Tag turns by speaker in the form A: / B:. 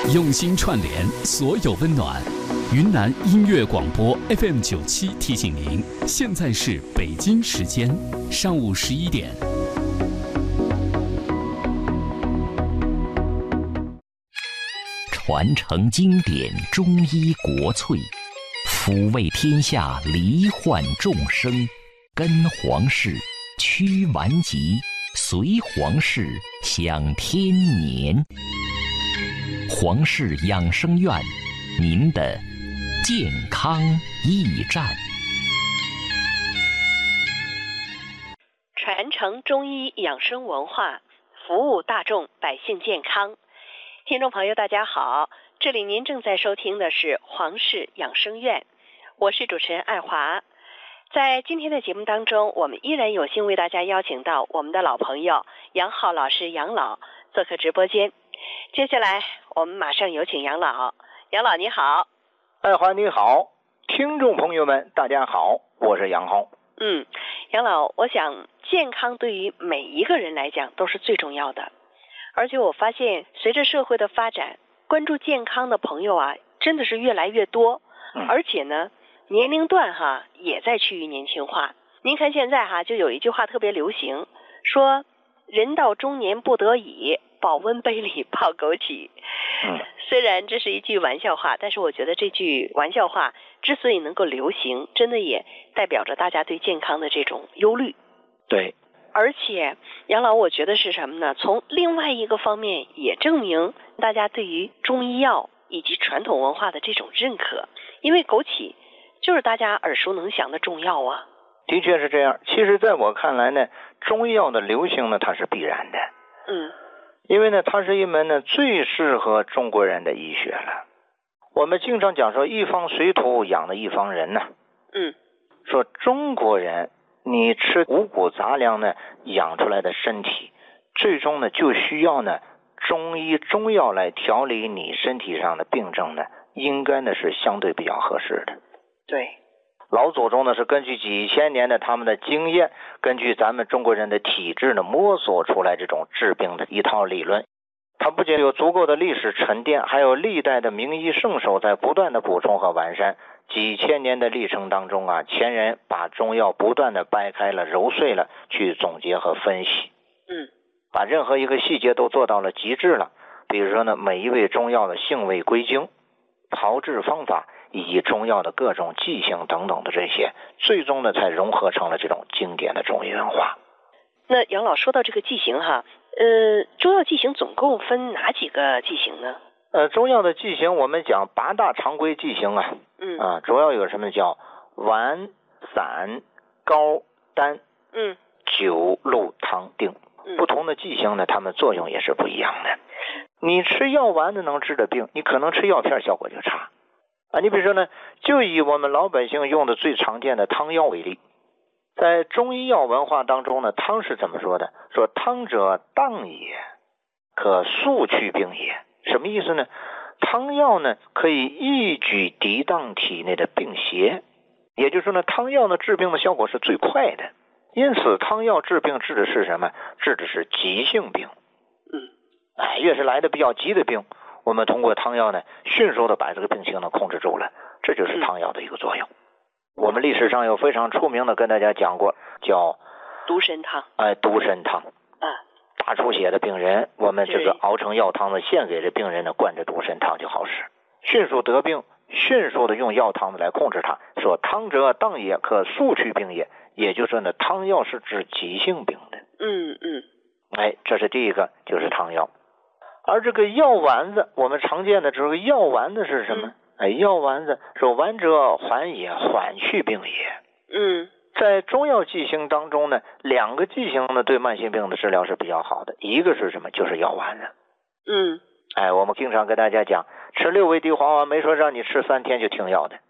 A: 用心串联所有温暖。云南音乐广播 FM97提醒您，现在是北京时间上午11点。
B: 传承经典中医国粹，抚慰天下罹患众生，跟皇室驱顽疾，随皇室享天年。皇室养生院，您的健康驿站。
C: 传承中医养生文化，服务大众百姓健康。听众朋友大家好，这里您正在收听的是皇室养生院，我是主持人爱华。在今天的节目当中，我们依然有幸为大家邀请到我们的老朋友杨浩老师杨老做客直播间。接下来我们马上有请杨老。杨老你好。
D: 爱华你好，听众朋友们大家好，我是杨浩。
C: 杨老，我想健康对于每一个人来讲都是最重要的，而且我发现随着社会的发展，关注健康的朋友啊真的是越来越多，而且呢年龄段也在趋于年轻化。您看现在就有一句话特别流行，说人到中年不得已，保温杯里泡枸杞。虽然这是一句玩笑话，但是我觉得这句玩笑话之所以能够流行，真的也代表着大家对健康的这种忧虑。
D: 对，
C: 而且杨老，我觉得是什么呢？从另外一个方面也证明大家对于中医药以及传统文化的这种认可，因为枸杞就是大家耳熟能详的中药啊。
D: 的确是这样。其实在我看来呢，中医药的流行呢，它是必然的。因为呢，它是一门呢最适合中国人的医学了。我们经常讲说一方水土养了一方人呢。说中国人你吃五谷杂粮呢养出来的身体，最终呢就需要呢中医中药来调理你身体上的病症呢，应该呢是相对比较合适的。
C: 对，
D: 老祖宗呢是根据几千年的他们的经验，根据咱们中国人的体质呢摸索出来这种治病的一套理论。它不仅有足够的历史沉淀，还有历代的名医圣手在不断的补充和完善。几千年的历程当中前人把中药不断的掰开了揉碎了去总结和分析。把任何一个细节都做到了极致了。比如说呢，每一味中药的性味归经、炮制方法以及中药的各种剂型等等的这些，最终呢才融合成了这种经典的中医文化。
C: 那杨老说到这个剂型中药剂型总共分哪几个剂型呢？
D: 中药的剂型我们讲8大常规剂型主要有什么叫丸、散、膏、丹、酒、露、汤、定。不同的剂型呢，它们作用也是不一样的。你吃药丸子能治的病，你可能吃药片效果就差你比如说呢，就以我们老百姓用的最常见的汤药为例，在中医药文化当中呢，汤是怎么说的？说汤者当也，可速去病也。什么意思呢？汤药呢可以一举抵挡体内的病邪，也就是说呢，汤药呢治病的效果是最快的。因此汤药治病治的是什么？治的是急性病。越是来的比较急的病，我们通过汤药呢迅速的把这个病情呢控制住了，这就是汤药的一个作用。我们历史上有非常出名的跟大家讲过，叫
C: 独参汤。
D: 独参汤大出血的病人，我们这个熬成药汤呢献给这病人呢，灌着独参汤就好使，迅速得病，迅速的用药汤来控制它。说汤者当也，可速去病也。也就是说呢，汤药是治急性病的。这是第一个，就是汤药。而这个药丸子，我们常见的这个药丸子是什么？药丸子说丸者缓也，缓去病也。在中药剂型当中呢，2个剂型呢对慢性病的治疗是比较好的。一个是什么？就是药丸子。我们经常跟大家讲，吃6味地黄丸没说让你吃3天就停药的。